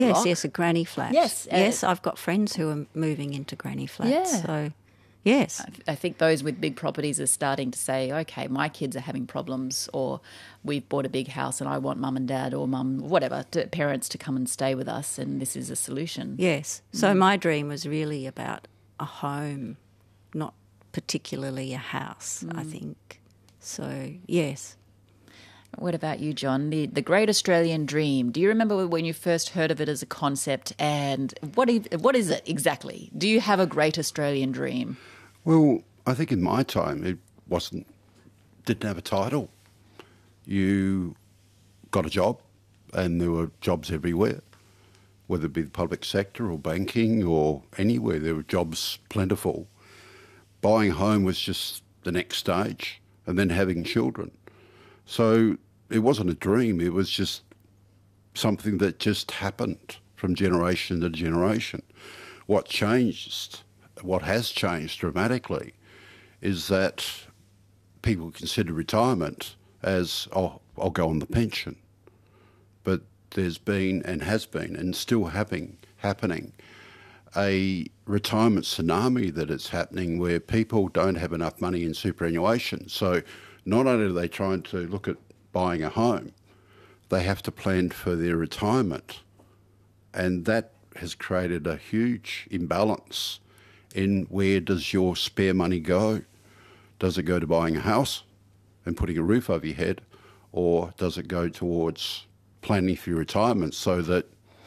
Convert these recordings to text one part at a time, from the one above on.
block. Yes, a granny flat. Yes. Yes, I've got friends who are moving into granny flats. Yeah. So, yes. I think those with big properties are starting to say, okay, my kids are having problems, or we've bought a big house and I want mum and dad or parents to come and stay with us, and this is a solution. Yes. So my dream was really about a home, not particularly a house, I think. So, yes. What about you, John? The Great Australian Dream. Do you remember when you first heard of it as a concept, and what is it exactly? Do you have a Great Australian Dream? Well, I think in my time it didn't have a title. You got a job, and there were jobs everywhere, whether it be the public sector or banking or anywhere. There were jobs plentiful. Buying a home was just the next stage, and then having children. So it wasn't a dream, it was just something that just happened from generation to generation. What has changed dramatically is that people consider retirement as, oh, I'll go on the pension. But there's been and has been and still happening a retirement tsunami that is happening where people don't have enough money in superannuation. So not only are they trying to look at buying a home, they have to plan for their retirement. And that has created a huge imbalance in where does your spare money go? Does it go to buying a house and putting a roof over your head, or does it go towards planning for your retirement so that,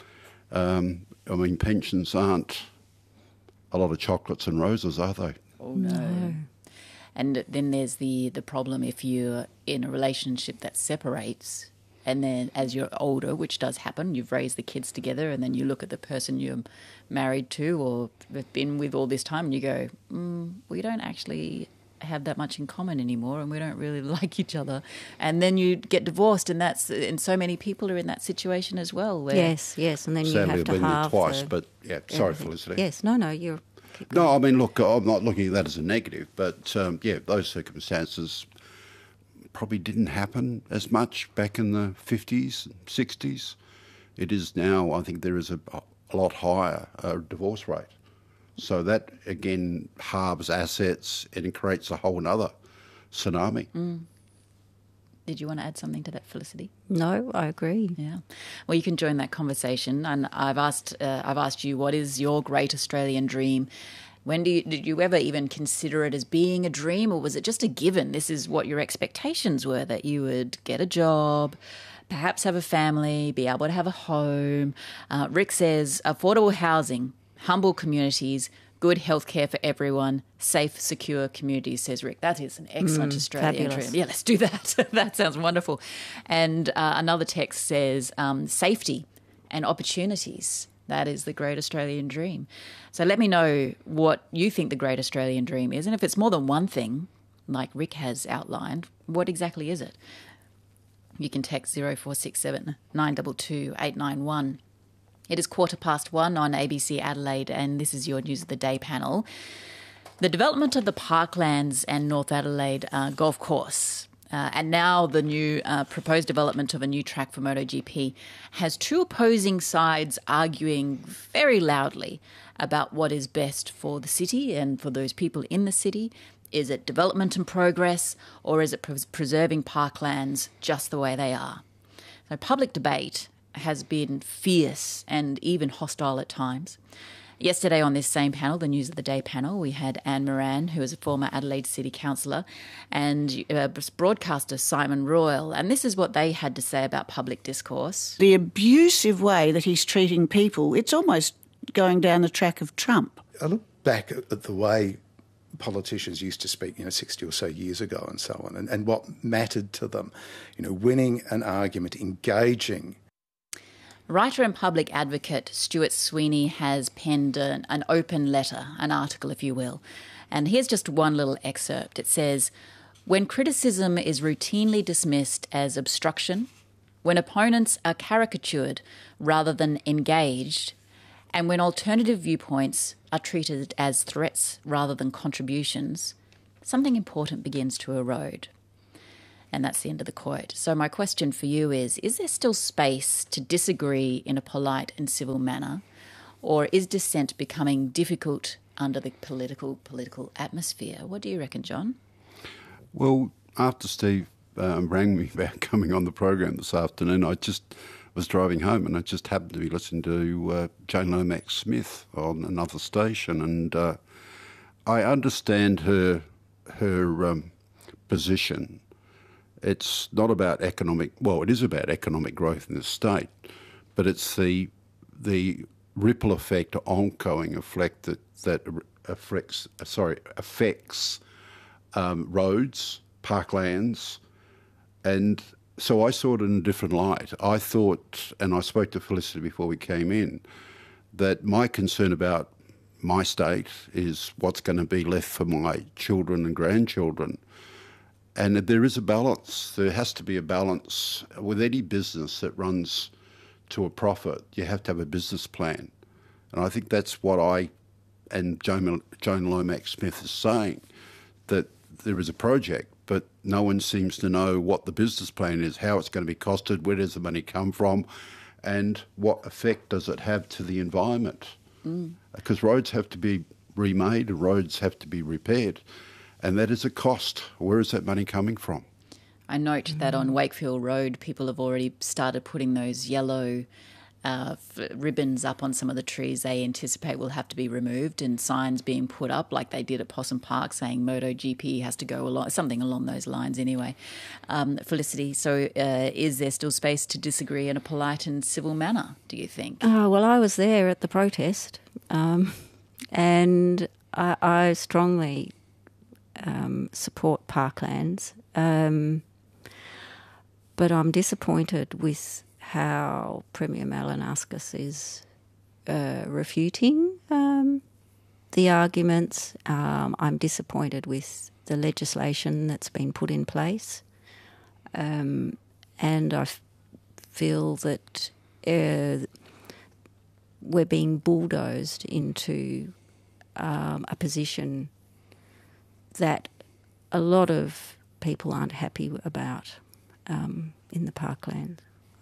pensions aren't a lot of chocolates and roses, are they? Oh, no. And then there's the problem if you're in a relationship that separates, and then as you're older, which does happen, you've raised the kids together, and then you look at the person you're married to or have been with all this time and you go, we don't actually have that much in common anymore, and we don't really like each other. And then you get divorced, and so many people are in that situation as well. Where Yes, and then Sadly, you have I've to been there halve twice, the... but yeah, sorry Felicity. Yes, no, you're... No, I mean, look, I'm not looking at that as a negative, but those circumstances probably didn't happen as much back in the 50s, 60s. It is now, I think there is a lot higher divorce rate. So that, again, halves assets and it creates a whole other tsunami. Did you want to add something to that, Felicity? No, I agree. Yeah. Well, you can join that conversation. And I've asked you, what is your great Australian dream? Did you ever even consider it as being a dream, or was it just a given? This is what your expectations were, that you would get a job, perhaps have a family, be able to have a home. Rick says affordable housing, humble communities, good healthcare for everyone, safe, secure communities, says Rick. That is an excellent Australian fabulous. dream. Yeah, let's do that. That sounds wonderful. And another text says safety and opportunities. That is the great Australian dream. So let me know what you think the great Australian dream is. And if it's more than one thing, like Rick has outlined, what exactly is it? You can text 0467 922 891. It is 1:15 on ABC Adelaide, and this is your News of the Day panel. The development of the Parklands and North Adelaide golf course, and now the new proposed development of a new track for MotoGP, has two opposing sides arguing very loudly about what is best for the city and for those people in the city. Is it development and progress, or is it preserving parklands just the way they are? So public debate has been fierce and even hostile at times. Yesterday on this same panel, the News of the Day panel, we had Anne Moran, who is a former Adelaide City Councillor, and broadcaster Simon Royal. And this is what they had to say about public discourse. The abusive way that he's treating people, it's almost going down the track of Trump. I look back at the way politicians used to speak, 60 or so years ago and so on, and what mattered to them, winning an argument, engaging. Writer and public advocate Stuart Sweeney has penned an open letter, an article, if you will. And here's just one little excerpt. It says, when criticism is routinely dismissed as obstruction, when opponents are caricatured rather than engaged, and when alternative viewpoints are treated as threats rather than contributions, something important begins to erode. And that's the end of the quote. So my question for you is there still space to disagree in a polite and civil manner, or is dissent becoming difficult under the political atmosphere? What do you reckon, John? Well, after Steve rang me about coming on the program this afternoon, I just was driving home and I just happened to be listening to Jane Lomax-Smith on another station, and I understand her position. It's not about it is about economic growth in the state, but it's the ripple effect, ongoing effect that affects roads, parklands, and so I saw it in a different light. I thought, and I spoke to Felicity before we came in, that my concern about my state is what's going to be left for my children and grandchildren. And there is a balance. There has to be a balance. With any business that runs to a profit, you have to have a business plan. And I think that's what Joan Lomax-Smith is saying, that there is a project, but no one seems to know what the business plan is, how it's going to be costed, where does the money come from, and what effect does it have to the environment. Because roads have to be remade, roads have to be repaired, and that is a cost. Where is that money coming from? I note that on Wakefield Road, people have already started putting those yellow ribbons up on some of the trees they anticipate will have to be removed, and signs being put up like they did at Possum Park saying MotoGP has to go along, something along those lines anyway. Felicity, so is there still space to disagree in a polite and civil manner, do you think? Well, I was there at the protest, and I strongly support parklands, but I'm disappointed with how Premier Malinowskis is refuting the arguments. I'm disappointed with the legislation that's been put in place, and I feel that we're being bulldozed into a position that a lot of people aren't happy about in the parkland.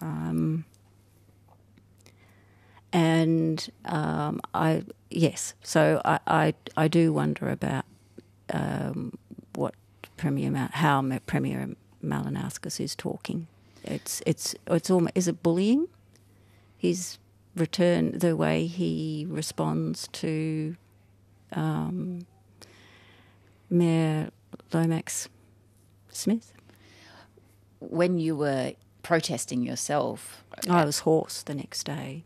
I do wonder about how Premier Malinowskis is talking. It's almost, is it bullying? His return, the way he responds to Mayor Lomax-Smith. When you were protesting yourself, I was hoarse the next day.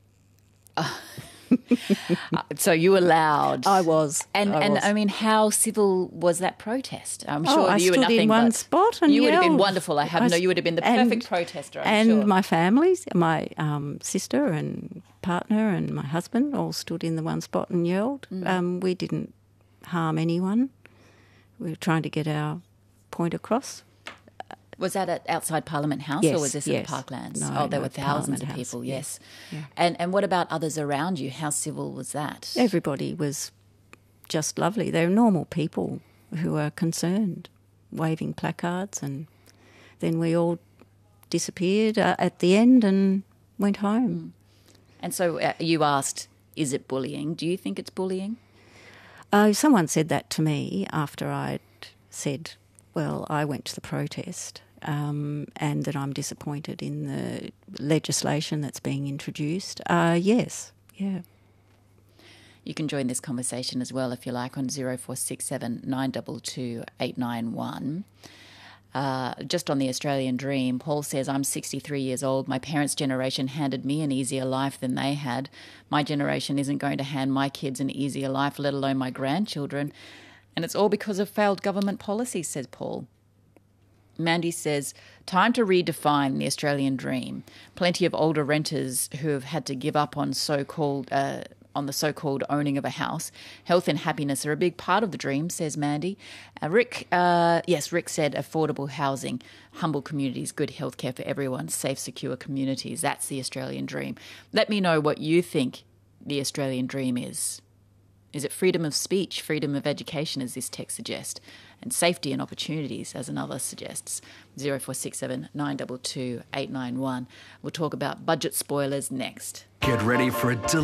So you allowed. I was. And I mean, how civil was that protest? I'm sure I you were stood nothing in one but spot and you would have been yelled. wonderful. You would have been the perfect protester, I'm sure. And my families, my sister and partner and my husband all stood in the one spot and yelled. We didn't harm anyone. We were trying to get our point across. Was that at outside Parliament House, yes, or was this yes. at the Parklands? No, There were thousands Parliament of House, people, yes. Yeah. And what about others around you? How civil was that? Everybody was just lovely. They were normal people who were concerned, waving placards, and then we all disappeared at the end and went home. And so you asked, is it bullying? Do you think it's bullying? Someone said that to me after I'd said, well, I went to the protest. And that I'm disappointed in the legislation that's being introduced. Yes, yeah. You can join this conversation as well, if you like, on 0467 922 891. Just on the Australian dream, Paul says, I'm 63 years old. My parents' generation handed me an easier life than they had. My generation isn't going to hand my kids an easier life, let alone my grandchildren. And it's all because of failed government policies, says Paul. Mandy says, time to redefine the Australian dream. Plenty of older renters who have had to give up on the so-called owning of a house. Health and happiness are a big part of the dream, says Mandy. Rick said affordable housing, humble communities, good healthcare for everyone, safe, secure communities. That's the Australian dream. Let me know what you think the Australian dream is. Is it freedom of speech, freedom of education, as this text suggests? and safety and opportunities, as another suggests. 0467 922 891. We'll talk about budget spoilers next. Get ready for a